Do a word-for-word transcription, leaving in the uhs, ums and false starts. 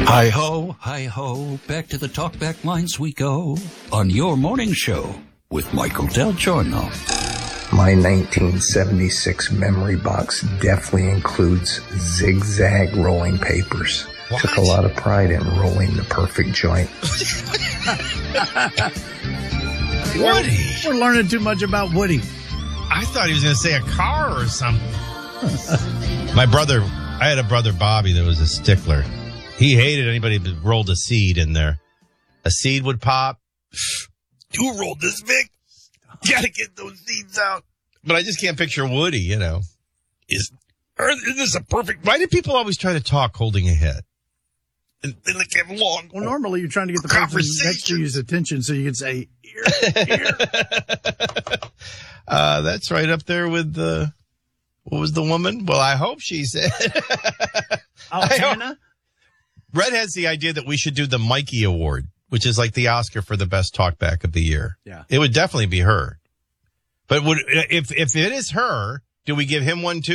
Hi-ho, hi-ho, back to the talkback lines we go on your morning show with Michael Del Giorno. My nineteen seventy-six memory box definitely includes zigzag rolling papers. What? Took a lot of pride in rolling the perfect joint. Woody. We're learning too much about Woody. I thought he was going to say a car or something. My brother, I had a brother, Bobby, that was a stickler. He hated anybody that rolled a seed in there. A seed would pop. You rolled this big. Gotta get those seeds out. But I just can't picture Woody, you know. Is, is this a perfect... Why do people always try to talk holding a head? And they like have long... Well, normally you're trying to get the person next to you's attention so you can say, ear, ear. uh, that's right up there with the... What was the woman? Well, I hope she said... Oh, Hannah? Red has the idea that we should do the Mikey Award, which is like the Oscar for the best talkback of the year. Yeah. It would definitely be her. But would if if it is her, do we give him one too?